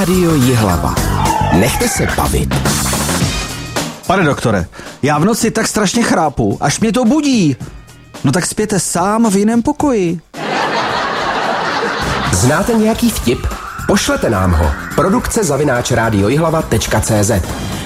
Rádio Jihlava. Nechte se bavit. Pane doktore, já v noci tak strašně chrápu, až mě to budí. No tak spěte sám v jiném pokoji. Znáte nějaký vtip? Pošlete nám ho. Produkce @radiojihlava.cz